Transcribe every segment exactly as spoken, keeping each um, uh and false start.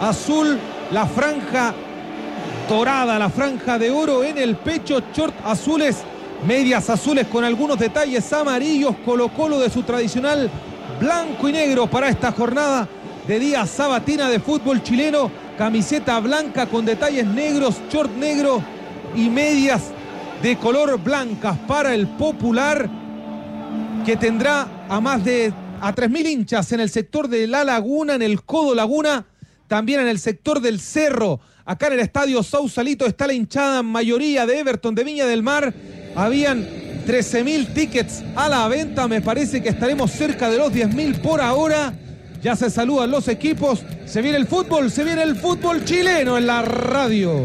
azul, la franja dorada, la franja de oro en el pecho, short azules, medias azules con algunos detalles amarillos. Colo-Colo de su tradicional blanco y negro para esta jornada de día sabatina de fútbol chileno. Camiseta blanca con detalles negros, short negro y medias de color blancas para el Popular, que tendrá a más de a tres mil hinchas en el sector de La Laguna, en el Codo Laguna, también en el sector del Cerro. Acá en el estadio Sausalito está la hinchada en mayoría de Everton de Viña del Mar. Habían trece mil tickets a la venta, me parece que estaremos cerca de los diez mil por ahora. Ya se saludan los equipos, se viene el fútbol, se viene el fútbol chileno en la radio.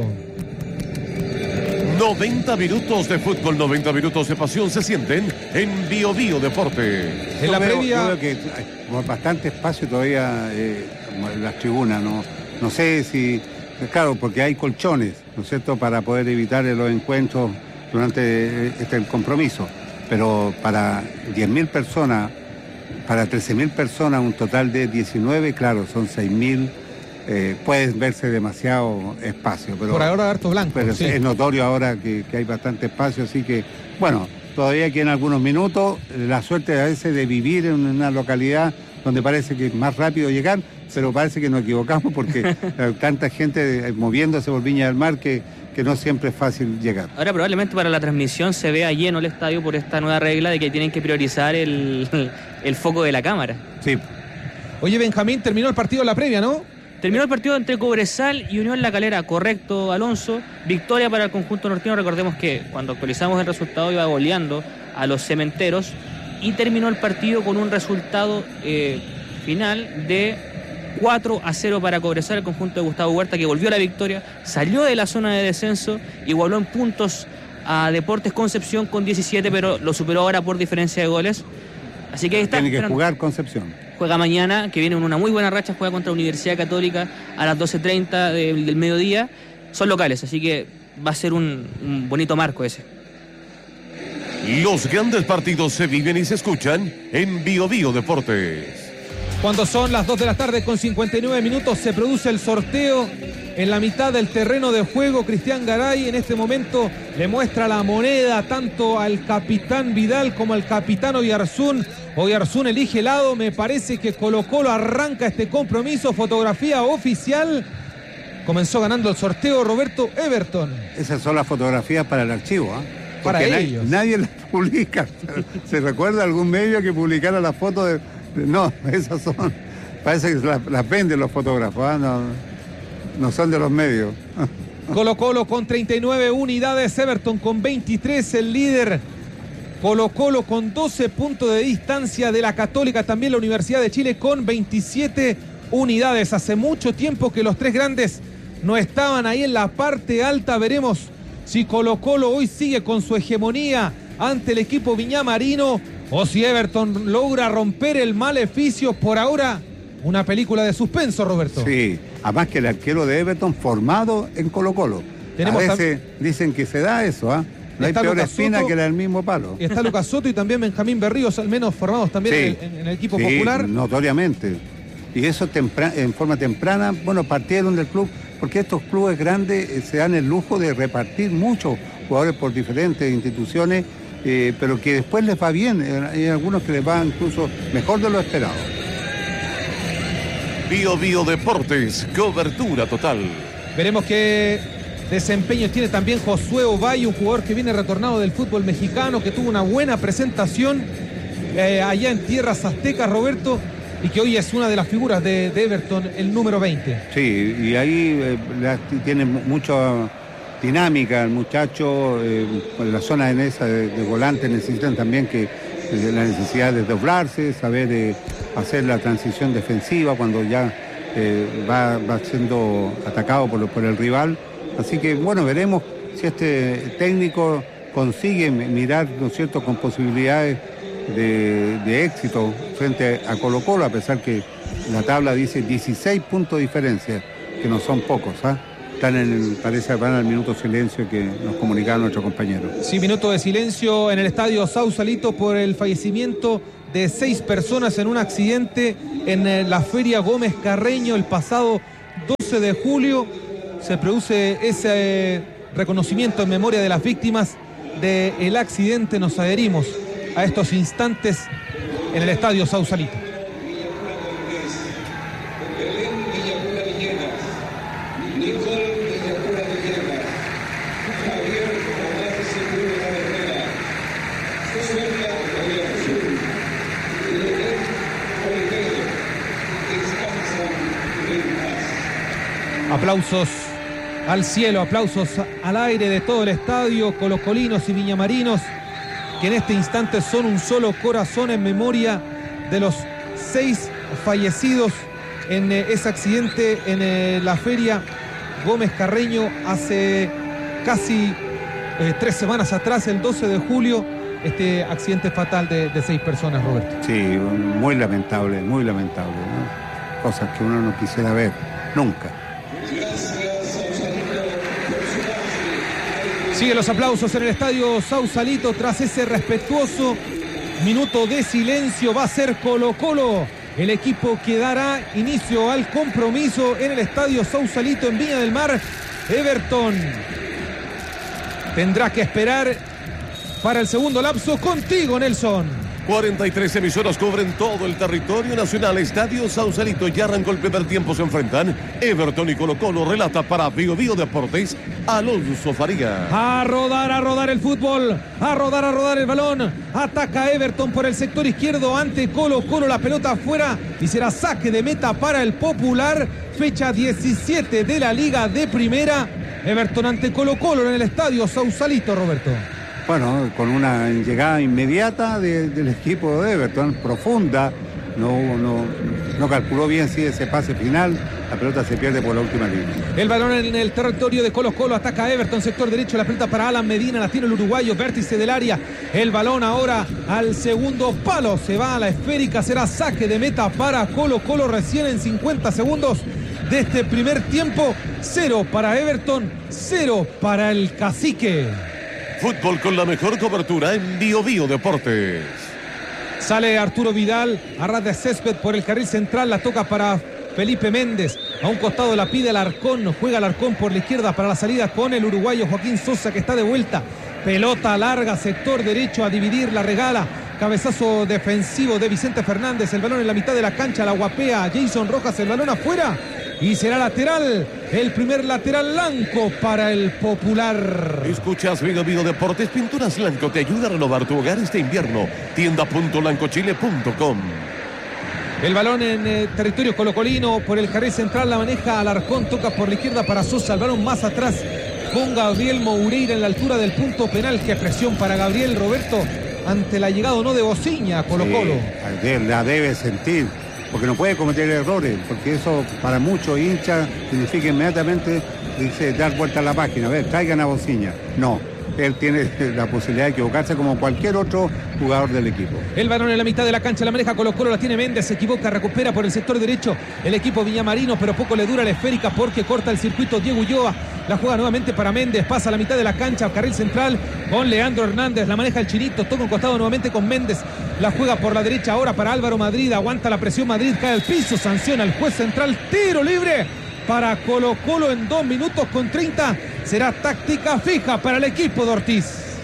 noventa minutos de fútbol, noventa minutos de pasión se sienten en Bio Bio Deporte. En la yo veo, previa... yo veo que hay bastante espacio todavía eh, en las tribunas, ¿no? No sé si... Claro, porque hay colchones, ¿no es cierto?, para poder evitar los encuentros durante este compromiso. Pero para diez mil personas, para trece mil personas, un total de diecinueve, claro, son seis mil. Eh, puede verse demasiado espacio. Pero, por ahora harto blanco. Pero sí. Es notorio ahora que, que hay bastante espacio, así que, bueno, todavía quedan algunos minutos. La suerte a veces de vivir en una localidad donde parece que es más rápido llegar, pero parece que nos equivocamos porque tanta gente moviéndose por Viña del Mar que, que no siempre es fácil llegar. Ahora probablemente para la transmisión se vea lleno el estadio por esta nueva regla de que tienen que priorizar el, el foco de la cámara. Sí. Oye, Benjamín, terminó el partido en la previa, ¿no? Terminó el partido entre Cobresal y Unión La Calera, correcto, Alonso. Victoria para el conjunto nortino. Recordemos que cuando actualizamos el resultado iba goleando a los Cementeros y terminó el partido con un resultado eh, final de cuatro a cero para Cobresal, el conjunto de Gustavo Huerta, que volvió a la victoria, salió de la zona de descenso, igualó en puntos a Deportes Concepción con diecisiete, pero lo superó ahora por diferencia de goles. Así que ahí está. Tiene que esperando. jugar Concepción. Juega mañana, que viene en una muy buena racha, juega contra Universidad Católica a las doce treinta del, del mediodía. Son locales, así que va a ser un, un bonito marco ese. Los grandes partidos se viven y se escuchan en Bio Bio Deportes. Cuando son las dos de la tarde con cincuenta y nueve minutos se produce el sorteo en la mitad del terreno de juego. Cristian Garay en este momento le muestra la moneda tanto al capitán Vidal como al capitán Oyarzún. Oyarzún elige lado, me parece que Colo-Colo arranca este compromiso. Fotografía oficial. Comenzó ganando el sorteo Roberto Everton. Esas son las fotografías para el archivo, ¿eh? Para Porque ellos. Nadie, nadie las publica. ¿Se recuerda algún medio que publicara la foto de...? No, esas son... Parece que las, las venden los fotógrafos, ¿eh? no, no son de los medios. Colo-Colo con treinta y nueve unidades, Everton con veintitrés, el líder. Colo-Colo con doce puntos de distancia de la Católica, también la Universidad de Chile con veintisiete unidades. Hace mucho tiempo que los tres grandes no estaban ahí en la parte alta. Veremos si Colo-Colo hoy sigue con su hegemonía ante el equipo viñamarino o si Everton logra romper el maleficio. Por ahora, una película de suspenso, Roberto. Sí, además que el arquero de Everton formado en Colo-Colo. Tenemos A veces dicen que se da eso, ¿ah? ¿eh? No hay peor Lucas espina Soto, que la del mismo palo. Está Lucas Soto y también Benjamín Berríos, al menos formados también Sí, en, el, en el equipo sí, popular. Notoriamente. Y eso tempra- en forma temprana, bueno, partieron del club, porque estos clubes grandes eh, se dan el lujo de repartir muchos jugadores por diferentes instituciones, eh, pero que después les va bien. Eh, hay algunos que les va incluso mejor de lo esperado. Bio Bio Deportes, cobertura total. Veremos qué desempeño tiene también Josué Ovalle, un jugador que viene retornado del fútbol mexicano, que tuvo una buena presentación eh, allá en tierras aztecas, Roberto, y que hoy es una de las figuras de, de Everton, el número veinte. Sí, y ahí eh, la- tiene mu- mucha dinámica el muchacho, eh, en la zona en esa de, de volante necesitan también que eh, la necesidad de doblarse, saber eh, hacer la transición defensiva cuando ya eh, va, va siendo atacado por, por el rival. Así que bueno, veremos si este técnico consigue mirar, ¿no es cierto?, con posibilidades de, de éxito frente a Colo-Colo, a pesar que la tabla dice dieciséis puntos de diferencia, que no son pocos, ¿ah? Están en el, parece que van al minuto de silencio que nos comunicaron nuestros compañeros. Sí, minuto de silencio en el estadio Sausalito por el fallecimiento de seis personas en un accidente en eh, la Feria Gómez Carreño el pasado doce de julio se produce ese reconocimiento en memoria de las víctimas del accidente. Nos adherimos a estos instantes en el estadio Sausalito. Aplausos al cielo, aplausos al aire de todo el estadio, colocolinos y viñamarinos, que en este instante son un solo corazón en memoria de los seis fallecidos en eh, ese accidente en eh, la feria Gómez Carreño hace casi eh, tres semanas atrás, el doce de julio, este accidente fatal de, de seis personas, Roberto. Sí, muy lamentable, muy lamentable, ¿no? Cosas que uno no quisiera ver nunca. Siguen los aplausos en el estadio Sausalito tras ese respetuoso minuto de silencio. Va a ser Colo-Colo el equipo que dará inicio al compromiso en el estadio Sausalito en Viña del Mar. Everton tendrá que esperar para el segundo lapso. Contigo, Nelson. cuarenta y tres emisoras cubren todo el territorio nacional. Estadio Sausalito, ya arrancó el primer tiempo, se enfrentan Everton y Colo-Colo. Relata para Bio Bio Deportes Alonso Faría. A rodar, a rodar el fútbol, a rodar, a rodar el balón. Ataca Everton por el sector izquierdo ante Colo-Colo, la pelota afuera y será saque de meta para el Popular. Fecha diecisiete de la Liga de Primera. Everton ante Colo-Colo en el estadio Sausalito, Roberto. Bueno, con una llegada inmediata de, del equipo de Everton, profunda, no, no, no calculó bien si ese pase final, la pelota se pierde por la última línea. El balón en el territorio de Colo-Colo, ataca Everton, sector derecho, la pelota para Alan Medina, la tiene el uruguayo, vértice del área, el balón ahora al segundo palo, se va a la esférica, será saque de meta para Colo-Colo recién en cincuenta segundos de este primer tiempo. Cero para Everton, cero para el Cacique. Fútbol con la mejor cobertura en Bio Bio Deportes. Sale Arturo Vidal a ras de césped por el carril central, la toca para Felipe Méndez. A un costado la pide Alarcón, juega Alarcón por la izquierda para la salida con el uruguayo Joaquín Sosa, que está de vuelta. Pelota larga, sector derecho a dividir, la regala. Cabezazo defensivo de Vicente Fernández, el balón en la mitad de la cancha, la guapea Jason Rojas, el balón afuera. Y será lateral, el primer lateral Lanco para el Popular. Escuchas Bio Bio Deportes, Pinturas Lanco te ayuda a renovar tu hogar este invierno. tienda punto lanco chile punto com. El balón en eh, territorio colocolino por el carril central, la maneja Alarcón, toca por la izquierda para Sosa, el balón más atrás con Gabriel Moureira en la altura del punto penal. Qué presión para Gabriel, Roberto, ante la llegada o no de Bociña a Colo-Colo. Sí, la debe sentir, porque no puede cometer errores, porque eso para muchos hinchas significa inmediatamente, dice, dar vuelta a la página, a ver, traigan a Bociña. No, él tiene la posibilidad de equivocarse como cualquier otro jugador del equipo. El balón en la mitad de la cancha, la maneja Colo-Colo, la tiene Méndez, se equivoca, recupera por el sector derecho el equipo viñamarino, pero poco le dura la esférica porque corta el circuito Diego Ulloa. La juega nuevamente para Méndez, pasa a la mitad de la cancha, carril central con Leandro Hernández, la maneja el Chinito, toca un costado nuevamente con Méndez, la juega por la derecha ahora para Álvaro Madrid, aguanta la presión Madrid, cae al piso, sanciona el juez central, tiro libre para Colo-Colo en dos minutos con treinta, será táctica fija para el equipo de Ortiz.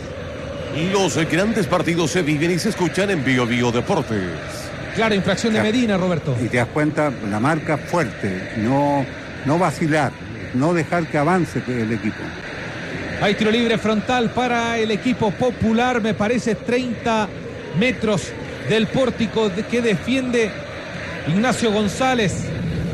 Los grandes partidos se viven y se escuchan en Bio Bio Deportes. Clara infracción de Medina, Roberto. Y te das cuenta, la marca fuerte, no, no vacilar, no dejar que avance el equipo. Hay tiro libre frontal para el equipo Popular, me parece treinta metros del pórtico que defiende Ignacio González.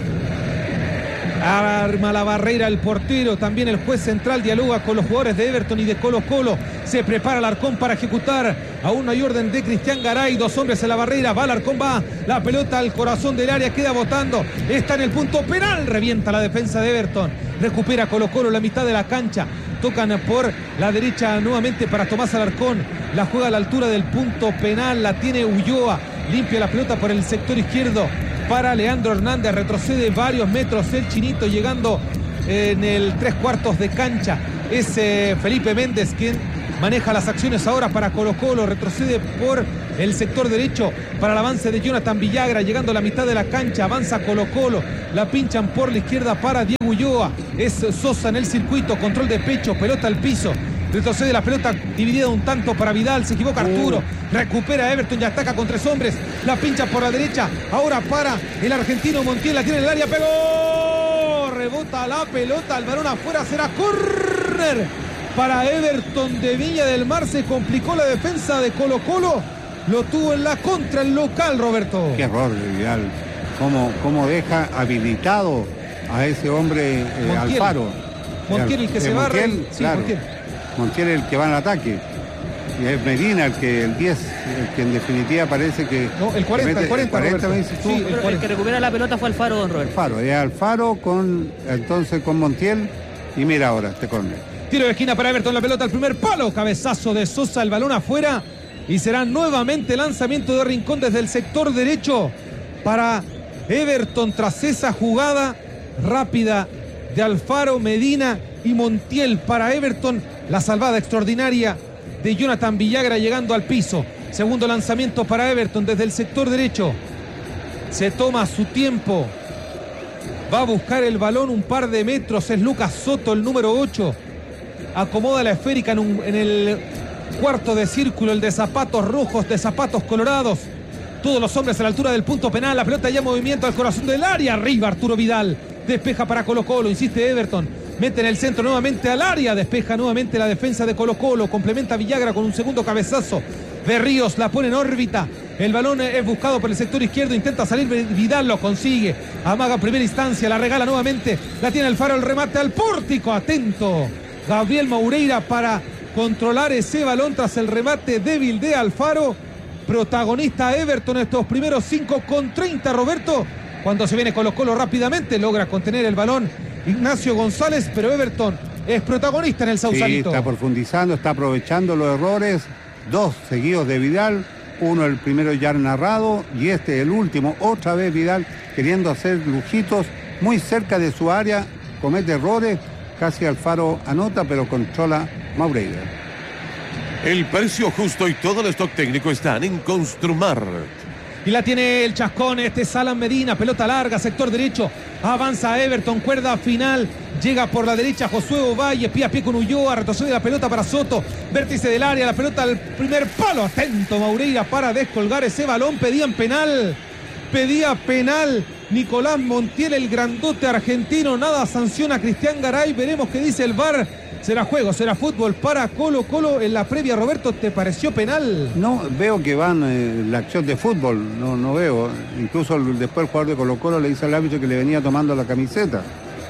Arma la barrera el portero, también el juez central dialoga con los jugadores de Everton y de Colo-Colo. Se prepara Alarcón para ejecutar. Aún no hay orden de Cristian Garay, dos hombres en la barrera. Va Alarcón, va la pelota al corazón del área, queda botando. Está en el punto penal, revienta la defensa de Everton. Recupera Colo-Colo la mitad de la cancha. Tocan por la derecha nuevamente para Tomás Alarcón. La juega a la altura del punto penal, la tiene Ulloa. Limpia la pelota por el sector izquierdo para Leandro Hernández, retrocede varios metros el Chinito, llegando en el tres cuartos de cancha. Es eh, Felipe Méndez quien maneja las acciones ahora para Colo-Colo, retrocede por el sector derecho para el avance de Jonathan Villagra, llegando a la mitad de la cancha, avanza Colo Colo, la pinchan por la izquierda para Diego Ulloa, es Sosa en el circuito, control de pecho, pelota al piso, retrocede la pelota dividida un tanto para Vidal, se equivoca Arturo, recupera Everton y ataca con tres hombres, la pincha por la derecha, ahora para el argentino Montiel, la tiene en el área, pegó, rebota la pelota, el balón afuera, será córner para Everton de Viña del Mar, se complicó la defensa de Colo Colo, lo tuvo en la contra el local, Roberto. Qué error de Vidal, cómo, cómo deja habilitado a ese hombre eh, Montiel. Alfaro. Montiel el que se va, Montiel, sí, claro. Montiel. Montiel el que va al ataque. Y es Medina el que el diez, el que en definitiva parece que... No, el cuarenta, mete, el cuarenta, el cuarenta, Roberto. me dices tú. Sí, Pero el cuarenta. que recupera la pelota fue Alfaro, don Roberto. Alfaro, es Alfaro con, entonces con Montiel, y mira ahora este córner. Tiro de esquina para Everton, la pelota al primer palo, cabezazo de Sosa, el balón afuera y será nuevamente lanzamiento de Rincón desde el sector derecho para Everton tras esa jugada rápida de Alfaro, Medina y Montiel para Everton, la salvada extraordinaria de Jonathan Villagra llegando al piso. Segundo lanzamiento para Everton desde el sector derecho, se toma su tiempo, va a buscar el balón un par de metros, es Lucas Soto, el número ocho. Acomoda la esférica en, un, en el cuarto de círculo, el de zapatos rojos, de zapatos colorados. Todos los hombres a la altura del punto penal. La pelota ya en movimiento al corazón del área. Arriba Arturo Vidal. Despeja para Colo Colo. Insiste Everton. Mete en el centro nuevamente al área. Despeja nuevamente la defensa de Colo Colo. Complementa Villagra con un segundo cabezazo. Berríos la pone en órbita. El balón es buscado por el sector izquierdo. Intenta salir Vidal. Lo consigue. Amaga en primera instancia. La regala nuevamente. La tiene Alfaro. El remate al pórtico. Atento Gabriel Moureira para controlar ese balón tras el remate débil de Alfaro. Protagonista Everton estos primeros cinco con treinta, Roberto. Cuando se viene Colo Colo rápidamente logra contener el balón Ignacio González, pero Everton es protagonista en el Sausalito. Sí, está profundizando, está aprovechando los errores. Dos seguidos de Vidal. Uno el primero ya narrado y este el último. Otra vez Vidal queriendo hacer lujitos muy cerca de su área. Comete errores. Casi Alfaro anota, pero controla Moureira. El precio justo y todo el stock técnico están en Construmar. Y la tiene el chascón, este es Alan Medina, pelota larga, sector derecho, avanza Everton, cuerda final, llega por la derecha Josué Ovalle, pie a pie con Ulloa, retrocede la pelota para Soto, vértice del área, la pelota al primer palo, atento Moureira para descolgar ese balón, pedían penal, pedía penal Nicolás Montiel, el grandote argentino, nada sanciona a Cristian Garay, veremos qué dice el V A R. Será juego, será fútbol para Colo Colo en la previa. Roberto, ¿te pareció penal? No, veo que van eh, la acción de fútbol, no, no veo. Incluso el, después el jugador de Colo Colo le dice al árbitro que le venía tomando la camiseta.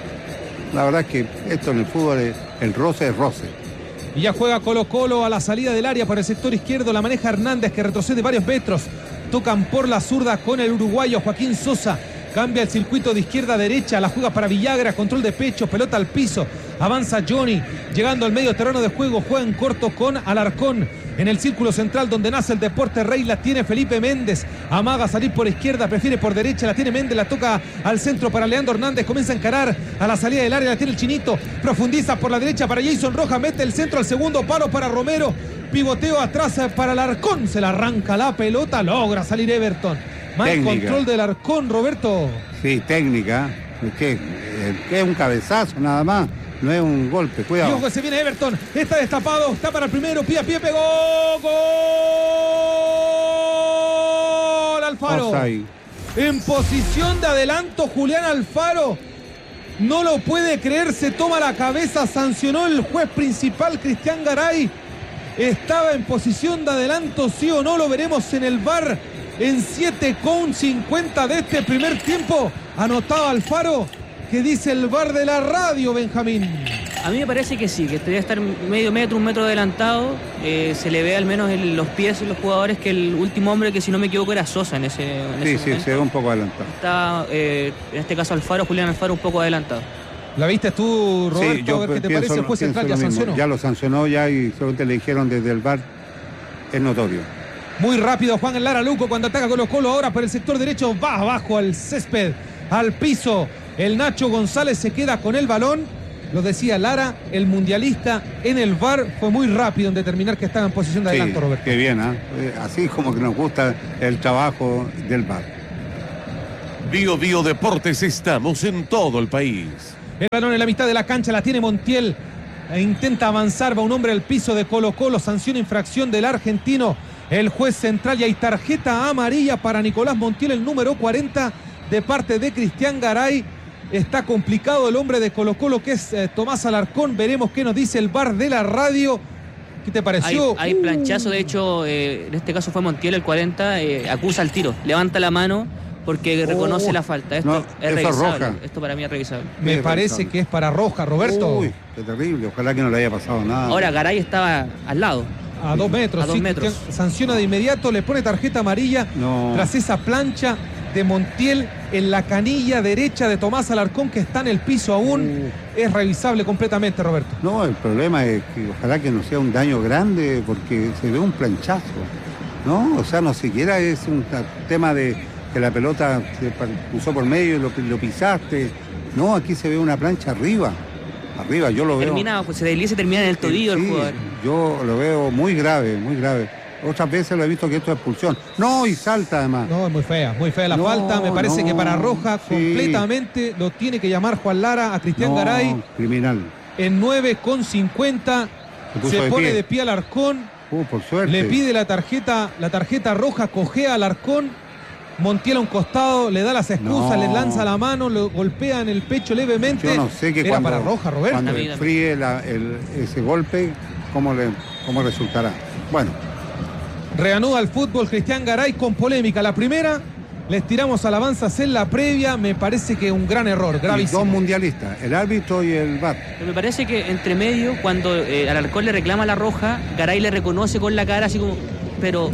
La verdad es que esto en el fútbol, es, el roce es roce. Y ya juega Colo Colo a la salida del área por el sector izquierdo, la maneja Hernández que retrocede varios metros. Tocan por la zurda con el uruguayo Joaquín Sosa. Cambia el circuito de izquierda a derecha, la juega para Villagra, control de pecho, pelota al piso, avanza Johnny, llegando al medio terreno de juego, juega en corto con Alarcón, en el círculo central donde nace el deporte rey, la tiene Felipe Méndez, amaga salir por izquierda, prefiere por derecha, la tiene Méndez, la toca al centro para Leandro Hernández, comienza a encarar a la salida del área, la tiene el Chinito, profundiza por la derecha para Jason Rojas, mete el centro al segundo palo para Romero, pivoteo atrás para Alarcón, se la arranca la pelota, logra salir Everton. Mal Técnica. Control del Alarcón, Roberto. Sí, técnica. Es que, es un cabezazo nada más. No es un golpe, cuidado. Y ojo, se viene Everton. Está destapado. Está para el primero. Pie a pie pegó. Gol. Alfaro. Offside. En posición de adelanto, Julián Alfaro. No lo puede creer. Se toma la cabeza. Sancionó el juez principal, Cristian Garay. Estaba en posición de adelanto, sí o no. Lo veremos en el V A R. En siete con cincuenta de este primer tiempo, anotaba Alfaro, que dice el V A R de la radio, Benjamín. A mí me parece que sí, que debería estar medio metro, un metro adelantado. Eh, se le ve al menos en los pies de los jugadores que el último hombre, que si no me equivoco era Sosa en ese, en Sí, ese sí, momento. se ve un poco adelantado. Está, eh, en este caso Alfaro, Julián Alfaro, un poco adelantado. ¿La viste tú, Roberto? Sí, yo a ver qué te pienso, parece. El juez pienso central ya lo mismo. sancionó. Ya lo sancionó ya y seguramente le dijeron desde el V A R. Es notorio. Muy rápido Juan Lara Luco cuando ataca Colo Colo ahora por el sector derecho, va abajo al césped, al piso. El Nacho González se queda con el balón Lo decía Lara, el mundialista en el V A R fue muy rápido en determinar que estaba en posición de adelanto, sí, Roberto. Qué bien, ¿eh? Así como que nos gusta el trabajo del V A R. Bio Bio Deportes, estamos en todo el país. El balón en la mitad de la cancha la tiene Montiel. E intenta avanzar, va un hombre al piso de Colo Colo, sanción infracción del argentino, el juez central, y hay tarjeta amarilla para Nicolás Montiel, el número cuarenta, de parte de Cristian Garay. Está complicado el hombre de Colo Colo, que es eh, Tomás Alarcón. Veremos qué nos dice el V A R de la radio. ¿Qué te pareció? Hay, hay planchazo, de hecho, eh, en este caso fue Montiel el cuarenta, eh, acusa el tiro, levanta la mano porque reconoce oh, la falta. Esto no, es eso revisable. roja. Esto para mí es revisable. Me Qué parece revisable. que es para roja, Roberto. Uy, qué terrible, ojalá que no le haya pasado nada. Ahora Garay estaba al lado. A dos metros. A dos sí, metros. Cristian sanciona de inmediato, le pone tarjeta amarilla No. tras esa plancha de Montiel en la canilla derecha de Tomás Alarcón, que está en el piso aún. Uh. Es revisable completamente, Roberto. No, el problema es que ojalá que no sea un daño grande porque se ve un planchazo, ¿no? O sea, no siquiera es un tema de que la pelota se cruzó por medio y lo, lo pisaste. No, aquí se ve una plancha arriba. Arriba, yo lo veo. Termina, pues se desliza y termina en el tobillo Sí, el jugador. yo lo veo muy grave, muy grave. Otras veces lo he visto que esto es expulsión. No, y salta además. No, es muy fea, muy fea la No, falta. Me parece no, que para roja sí. completamente lo tiene que llamar Juan Lara a Cristian No, Garay. criminal. En nueve con cincuenta Se puso se de pone pie. de pie Alarcón. Uh, por suerte. Le pide la tarjeta, la tarjeta roja, cojea a Alarcón. Montiel a un costado, le da las excusas, No. le lanza la mano, lo golpea en el pecho levemente. Yo no sé que Era cuando, para roja, Roberto. cuando A mí también. enfríe la- el- ese golpe, ¿cómo, le, cómo resultará? Bueno, Reanuda el fútbol Cristian Garay con polémica. La primera, les tiramos alabanzas en la previa. Me parece que un gran error, y gravísimo. dos mundialistas, el árbitro y el V A R. Pero me parece que entre medio, cuando eh, Alarcón le reclama la roja, Garay le reconoce con la cara así como, pero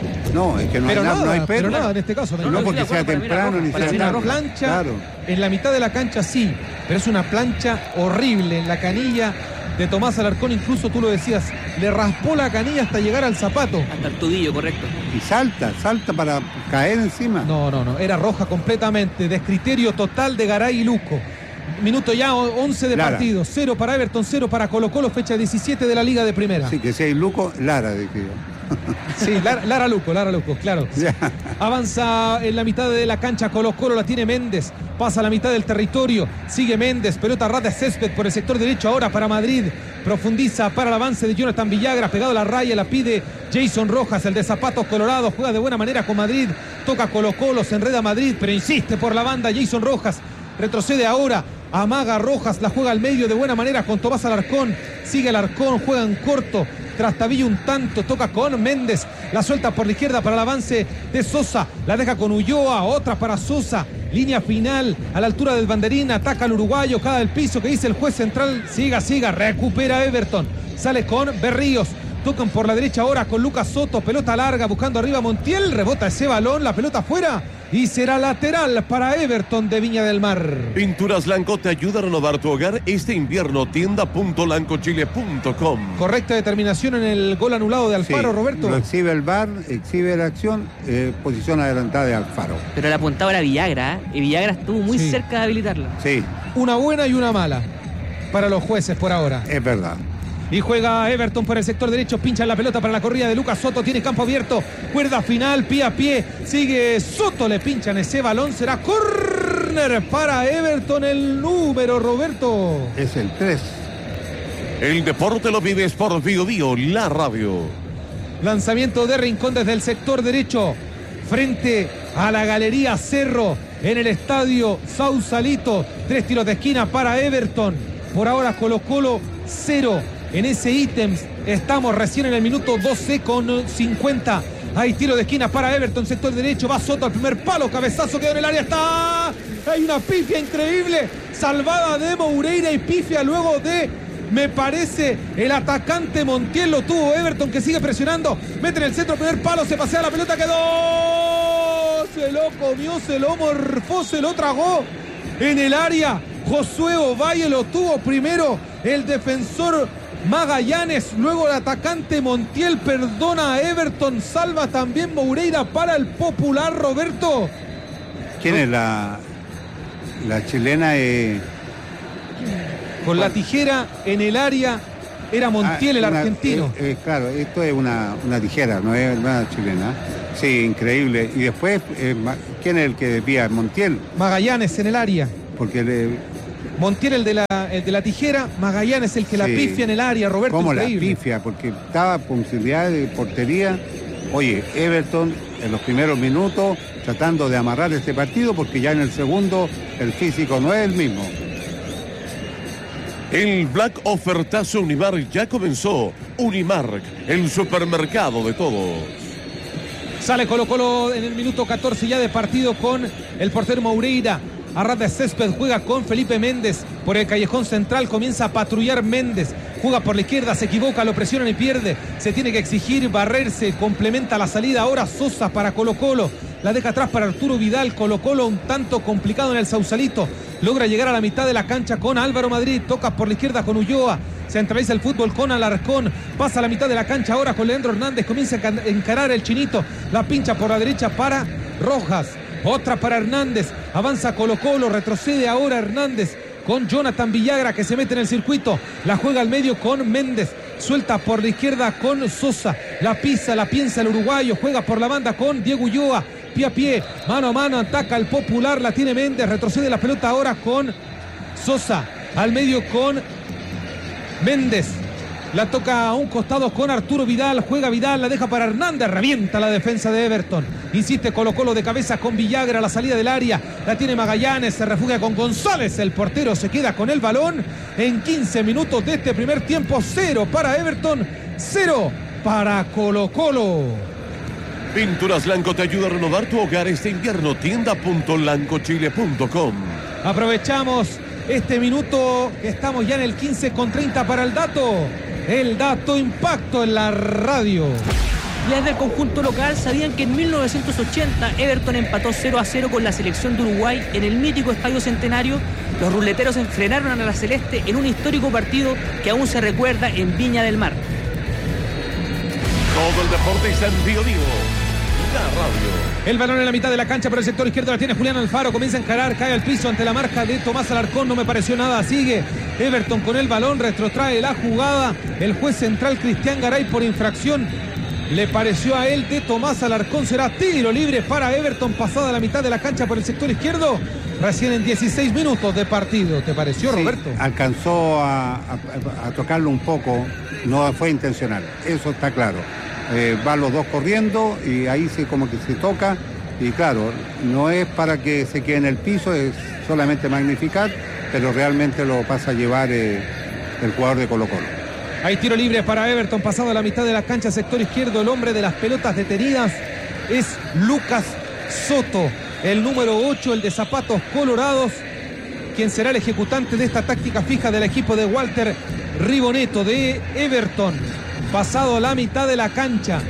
No, es que no pero hay nada, nada, no hay pero pero. nada en este caso. No, hay no, porque estoy de sea acuerdo, para mí la temprano roja, ni para sea mí una la tarde. roja. plancha Claro. en la mitad de la cancha, sí, pero es una plancha horrible en la canilla de Tomás Alarcón. Incluso tú lo decías, le raspó la canilla hasta llegar al zapato. hasta el tobillo, correcto. Y salta, salta para caer encima. No, no, no, era roja completamente, descriterio total de Garay y Luco. Minuto ya once de Lara. partido, cero para Everton, cero para Colo Colo, fecha diecisiete de la Liga de Primera. Sí, que sea Luco, Lara, de que yo. Sí, Lara, Lara Luco, Lara Luco, claro. Ya. Avanza en la mitad de la cancha Colo Colo, la tiene Méndez, pasa a la mitad del territorio, sigue Méndez, pelota rata césped por el sector derecho ahora para Madrid, profundiza para el avance de Jonathan Villagra, pegado a la raya, la pide Jason Rojas, el de zapatos colorados, juega de buena manera con Madrid, toca Colo Colo, se enreda Madrid, pero insiste por la banda Jason Rojas, retrocede ahora, amaga Rojas, la juega al medio de buena manera con Tomás Alarcón, sigue Alarcón, juega en corto, trastabilla un tanto, toca con Méndez, la suelta por la izquierda para el avance de Sosa, la deja con Ulloa, otra para Sosa, línea final a la altura del banderín, ataca al uruguayo, cada del piso que dice el juez central, siga, siga, recupera Everton, sale con Berríos, tocan por la derecha ahora con Lucas Soto, pelota larga buscando arriba Montiel, rebota ese balón, la pelota afuera y será lateral para Everton de Viña del Mar. Pinturas Lanco te ayuda a renovar tu hogar este invierno. Tienda punto lancochile punto com. Correcta determinación en el gol anulado de Alfaro, Sí, Roberto. Lo exhibe el V A R, exhibe la acción, eh, posición adelantada de Alfaro. Pero la apuntaba era Villagra, ¿eh? Y Villagra estuvo muy Sí. cerca de habilitarla. Sí, Una buena y una mala para los jueces por ahora. es verdad. Y juega Everton por el sector derecho, pincha la pelota para la corrida de Lucas Soto, tiene campo abierto, cuerda final, pie a pie, sigue Soto, le pinchan ese balón, será córner para Everton, el número, Roberto. Es el tres. El deporte lo vives por Bio Bio, la radio. Lanzamiento de Rincón desde el sector derecho, frente a la Galería Cerro, en el estadio Sausalito, tres tiros de esquina para Everton, por ahora Colo Colo cero. En ese ítem estamos recién en el minuto doce con cincuenta. Hay tiro de esquina para Everton, sector derecho. Va Soto al primer palo, cabezazo quedó en el área. Está. Hay una pifia increíble. Salvada de Moureira y pifia luego de, me parece, el atacante Montiel. Lo tuvo Everton que sigue presionando. Mete en el centro, primer palo, se pasea la pelota, quedó. Se lo comió, se lo morfó, se lo tragó en el área. Josué Ovalle lo tuvo primero. El defensor Magallanes, luego el atacante Montiel perdona a Everton, salva también Moureira para el Popular, Roberto. ¿Quién es la, la chilena? Eh, Con la tijera en el área era Montiel ah, el una, argentino. Eh, eh, claro, esto es una, una tijera, no es una chilena. Sí, increíble. Y después, eh, ¿quién es el que desvía? Montiel. Magallanes en el área. Porque le... Montiel el de la, el de la tijera, Magallanes el que sí. la pifia en el área, Roberto. ¿Cómo increíble. la pifia? Porque estaba posibilidad de portería. Oye, Everton en los primeros minutos tratando de amarrar este partido porque ya en el segundo el físico no es el mismo. El Black Ofertazo Unimark ya comenzó. Unimark, el supermercado de todos. Sale Colo Colo en el minuto catorce ya de partido con el portero Moureira. A ras de césped juega con Felipe Méndez. Por el callejón central comienza a patrullar Méndez. Juega por la izquierda, se equivoca, lo presionan y pierde. Se tiene que exigir, barrerse, complementa la salida. Ahora Sosa para Colo Colo. La deja atrás para Arturo Vidal. Colo Colo un tanto complicado en el Sausalito. Logra llegar a la mitad de la cancha con Álvaro Madrid. Toca por la izquierda con Ulloa. Centraliza el fútbol con Alarcón. Pasa a la mitad de la cancha ahora con Leandro Hernández. Comienza a encarar el chinito. La pincha por la derecha para Rojas. Otra para Hernández. Avanza Colo Colo. Retrocede ahora Hernández con Jonathan Villagra que se mete en el circuito. La juega al medio con Méndez. Suelta por la izquierda con Sosa. La pisa, la piensa el uruguayo. Juega por la banda con Diego Ulloa. Pie a pie, mano a mano, ataca el Popular. La tiene Méndez. Retrocede la pelota ahora con Sosa. Al medio con Méndez. La toca a un costado con Arturo Vidal. Juega Vidal, la deja para Hernández. Revienta la defensa de Everton. Insiste Colo Colo de cabeza con Villagra. La salida del área. La tiene Magallanes. Se refugia con González. El portero se queda con el balón. En quince minutos de este primer tiempo. Cero para Everton. Cero para Colo Colo. Pinturas Lanco te ayuda a renovar tu hogar este invierno. Tienda punto lanco chile punto com. Aprovechamos este minuto que estamos ya en el quince con treinta para el dato. El dato impacto en la radio. Y desde el conjunto local sabían que en mil novecientos ochenta Everton empató cero a cero con la selección de Uruguay en el mítico Estadio Centenario. Los ruleteros enfrenaron a la Celeste en un histórico partido que aún se recuerda en Viña del Mar. Todo el deporte está en Bio Bio, la radio. El balón en la mitad de la cancha por el sector izquierdo la tiene Julián Alfaro, comienza a encarar, cae al piso ante la marca de Tomás Alarcón, no me pareció nada, sigue Everton con el balón, retrotrae la jugada, el juez central Cristian Garay por infracción le pareció a él de Tomás Alarcón, será tiro libre para Everton pasada la mitad de la cancha por el sector izquierdo, recién en dieciséis minutos de partido, ¿te pareció, sí, Roberto? Alcanzó a, a, a tocarlo un poco, no fue intencional, eso está claro. Eh, van los dos corriendo y ahí se como que se toca y claro, no es para que se quede en el piso, es solamente magnificar, pero realmente lo pasa a llevar eh, el jugador de Colo Colo. Hay tiro libre para Everton, pasado a la mitad de la cancha, sector izquierdo, el hombre de las pelotas detenidas es Lucas Soto, el número ocho, el de zapatos colorados, quien será el ejecutante de esta táctica fija del equipo de Walter Riboneto de Everton. Pasado a la mitad de la cancha.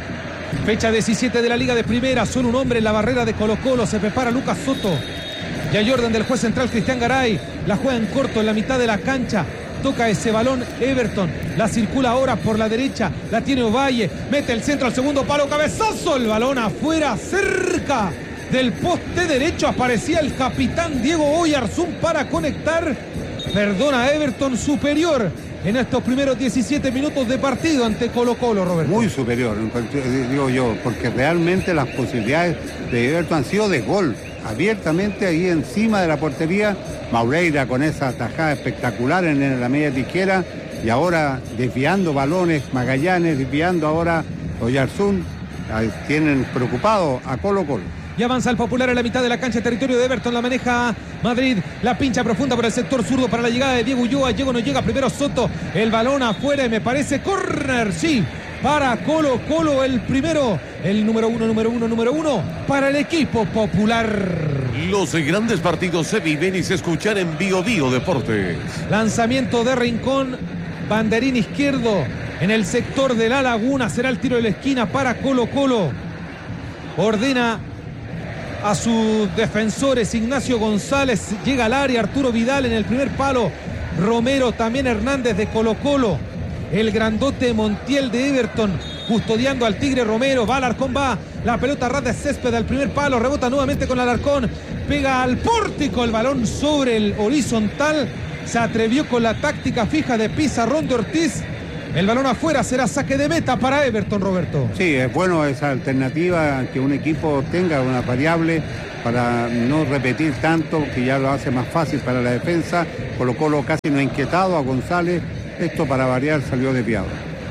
Fecha diecisiete de la Liga de Primera. Solo un hombre en la barrera de Colo Colo. Se prepara Lucas Soto. Ya Jordan del juez central Cristian Garay. La juega en corto en la mitad de la cancha. Toca ese balón Everton. La circula ahora por la derecha. La tiene Ovalle. Mete el centro al segundo palo. Cabezazo. El balón afuera. Cerca del poste derecho. Aparecía el capitán Diego Oyarzún para conectar. Perdona Everton superior en estos primeros diecisiete minutos de partido ante Colo Colo, Roberto. Muy superior, digo yo, porque realmente las posibilidades de Everton han sido de gol, abiertamente ahí encima de la portería. Moureira con esa tajada espectacular en la media izquierda y ahora desviando balones, Magallanes desviando ahora Oyarzún, tienen preocupado a Colo Colo. Y avanza el Popular en la mitad de la cancha, territorio de Everton, la maneja Madrid, la pincha profunda por el sector zurdo para la llegada de Diego Ulloa, llega o no llega, primero Soto, el balón afuera y me parece córner, sí, para Colo Colo el primero, el número uno, número uno, número uno, para el equipo Popular. Los grandes partidos se viven y se escuchan en Bio Bio Deportes. Lanzamiento de Rincón, banderín izquierdo, en el sector de la Laguna, será el tiro de la esquina para Colo Colo, ordena a sus defensores, Ignacio González, llega al área, Arturo Vidal en el primer palo, Romero, también Hernández de Colo Colo, el grandote Montiel de Everton, custodiando al Tigre Romero, va Alarcón, va, la pelota ras de césped al primer palo, rebota nuevamente con Alarcón, pega al pórtico, el balón sobre el horizontal, se atrevió con la táctica fija de Pizarrón de Ortiz. El balón afuera, será saque de meta para Everton, Roberto. Sí, es bueno esa alternativa, que un equipo tenga una variable para no repetir tanto, que ya lo hace más fácil para la defensa. Colo Colo casi no ha inquietado a González, esto para variar salió desviado.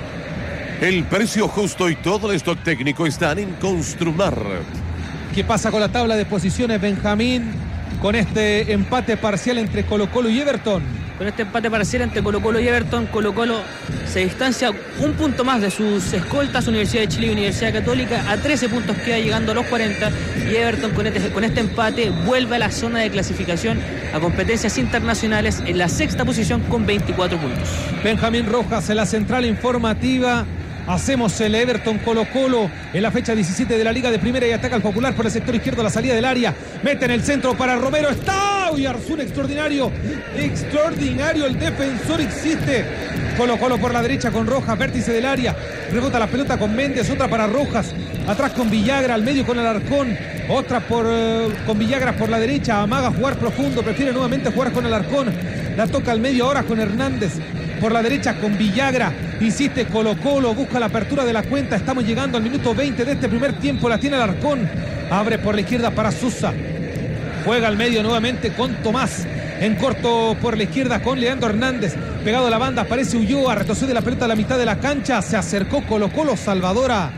El precio justo y todo el stock técnico están en Construmar. ¿Qué pasa con la tabla de posiciones, Benjamín, con este empate parcial entre Colo Colo y Everton? Con este empate parcial entre Colo Colo y Everton, Colo Colo se distancia un punto más de sus escoltas, Universidad de Chile y Universidad Católica. A trece puntos queda, llegando a los cuarenta. Y Everton con este, con este empate vuelve a la zona de clasificación a competencias internacionales en la sexta posición con veinticuatro puntos. Benjamín Rojas en la central informativa. Hacemos el Everton Colo Colo en la fecha diecisiete de la Liga de Primera y ataca al Popular por el sector izquierdo a la salida del área. Mete en el centro para Romero. ¡Está! Y Arzún extraordinario. Extraordinario el defensor, existe. Colo Colo por la derecha con Rojas, vértice del área. Rebota la pelota con Méndez, otra para Rojas. Atrás con Villagra, al medio con Alarcón. Otra por, uh, con Villagra por la derecha. Amaga jugar profundo, prefiere nuevamente jugar con Alarcón. La toca al medio ahora con Hernández. Por la derecha con Villagra, insiste Colo Colo, busca la apertura de la cuenta. Estamos llegando al minuto veinte de este primer tiempo. La tiene Alarcón, abre por la izquierda para Sosa, juega al medio nuevamente con Tomás, en corto por la izquierda con Leandro Hernández, pegado a la banda aparece Ulloa, retrocede la pelota a la mitad de la cancha. Se acercó Colo Colo, Salvadora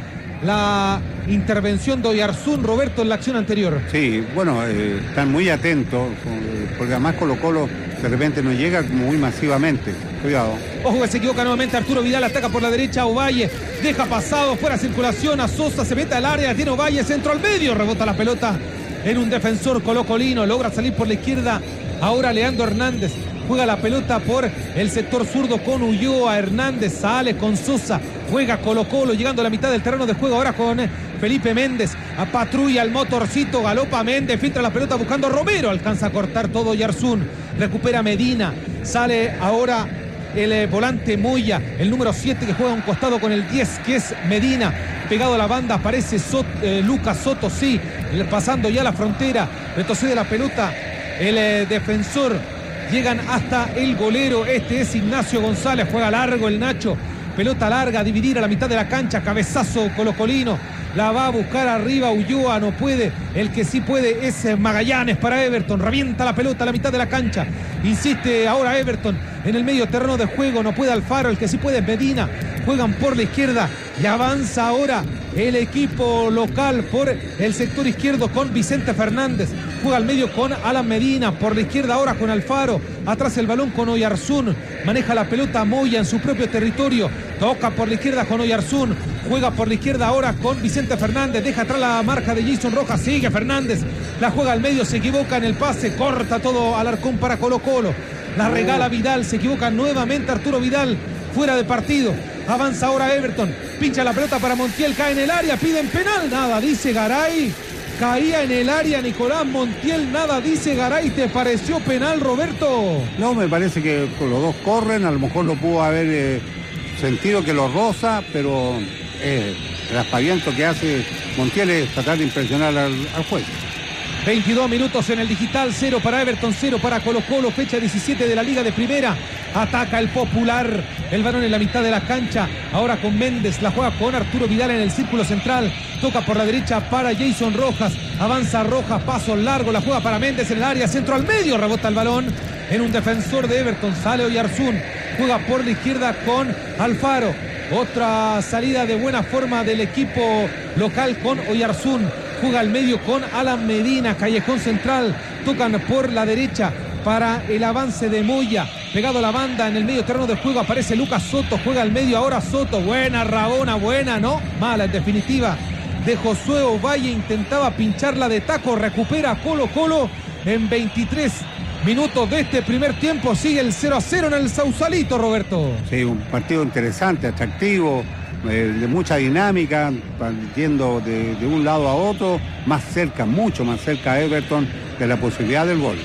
la intervención de Oyarzún, Roberto, en la acción anterior. Sí, bueno, eh, están muy atentos, porque además Colo Colo de repente no llega como muy masivamente. Cuidado. Ojo que se equivoca nuevamente Arturo Vidal, ataca por la derecha Ovalle, deja pasado, fuera circulación a Sosa, se mete al área, tiene Ovalle, centro al medio, rebota la pelota en un defensor colocolino, logra salir por la izquierda, ahora Leandro Hernández, juega la pelota por el sector zurdo con Ulloa. Hernández sale con Sosa, juega Colo Colo llegando a la mitad del terreno de juego ahora con Felipe Méndez, a patrulla el motorcito, galopa Méndez, filtra la pelota buscando a Romero, alcanza a cortar todo Yarzún, recupera Medina, sale ahora el eh, volante Moya, el número siete que juega a un costado con el diez que es Medina, pegado a la banda aparece Soto, eh, Lucas Soto, sí, pasando ya la frontera, retrocede la pelota el eh, defensor, llegan hasta el golero, este es Ignacio González, juega largo el Nacho, pelota larga a dividir a la mitad de la cancha, cabezazo colocolino, la va a buscar arriba Ulloa, no puede, el que sí puede es Magallanes para Everton, revienta la pelota a la mitad de la cancha, insiste ahora Everton en el medio terreno de juego, no puede Alfaro, el que sí puede es Medina, juegan por la izquierda y avanza ahora el equipo local por el sector izquierdo con Vicente Fernández, juega al medio con Alan Medina, por la izquierda ahora con Alfaro, atrás el balón con Oyarzún, maneja la pelota Moya en su propio territorio, toca por la izquierda con Oyarzún, juega por la izquierda ahora con Vicente Fernández, deja atrás la marca de Jason Rojas, sigue Fernández, la juega al medio, se equivoca en el pase, corta todo Alarcón para Colo Colo, la regala Vidal, se equivoca nuevamente Arturo Vidal, fuera de partido, avanza ahora Everton, pincha la pelota para Montiel, cae en el área, piden penal, nada, dice Garay, caía en el área Nicolás Montiel, nada, dice Garay, ¿te pareció penal, Roberto? No, me parece que los dos corren, a lo mejor lo pudo haber eh, sentido que lo roza, pero eh, el aspaviento que hace Montiel es tratar de impresionar al, al juez. veintidós minutos en el digital, cero para Everton, cero para Colo Colo, fecha diecisiete de la Liga de Primera, ataca el Popular, el balón en la mitad de la cancha, ahora con Méndez, la juega con Arturo Vidal en el círculo central, toca por la derecha para Jason Rojas, avanza Rojas, paso largo, la juega para Méndez en el área, centro al medio, rebota el balón en un defensor de Everton, sale Oyarzún, juega por la izquierda con Alfaro, otra salida de buena forma del equipo local con Oyarzún, juega al medio con Alan Medina, callejón central, tocan por la derecha para el avance de Moya, pegado a la banda en el medio terreno de juego, aparece Lucas Soto, juega al medio ahora Soto, buena Rabona, buena, no, mala en definitiva, de Josué Ovalle, intentaba pincharla de taco, recupera Colo Colo en veintitrés minutos de este primer tiempo, sigue el cero a cero en el Sausalito, Roberto. Sí, un partido interesante, atractivo, eh, de mucha dinámica, yendo de, de un lado a otro, más cerca, mucho más cerca a Everton de la posibilidad del gol.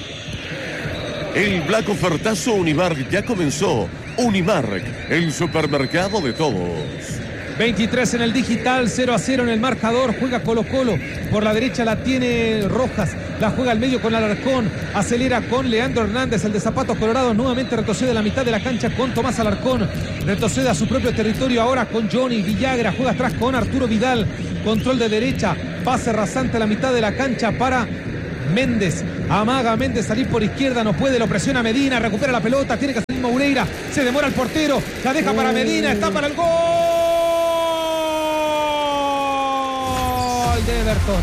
El Black Ofertazo Unimark ya comenzó. Unimark, el supermercado de todos. veintitrés en el digital, cero a cero en el marcador. Juega Colo Colo, por la derecha la tiene Rojas, la juega al medio con Alarcón, acelera con Leandro Hernández, el de Zapatos Colorados, nuevamente retrocede a la mitad de la cancha con Tomás Alarcón, retrocede a su propio territorio ahora con Johnny Villagra, juega atrás con Arturo Vidal, control de derecha, pase rasante a la mitad de la cancha para Méndez, amaga a Méndez salir por izquierda, no puede, lo presiona Medina, recupera la pelota, tiene que salir Moureira, se demora el portero, la deja para Medina, está para el gol de Everton.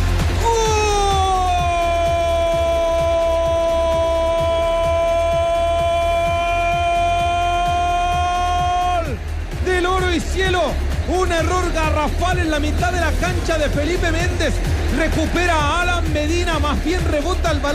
¡Gol del Oro y Cielo! Un error garrafal en la mitad de la cancha de Felipe Méndez. Recupera a Alan Medina, más bien rebota el balón.